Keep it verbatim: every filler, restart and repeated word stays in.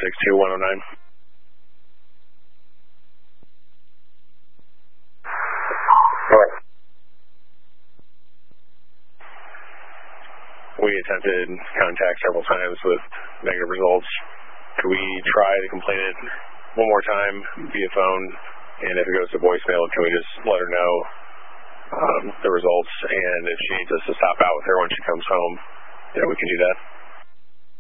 six two one oh nine. Right. We attempted contact several times with negative results. Could we try to complain it one more time via phone? And if it goes to voicemail, can we just let her know um, the results? And if she needs us to stop out with her when she comes home, yeah, we can do that.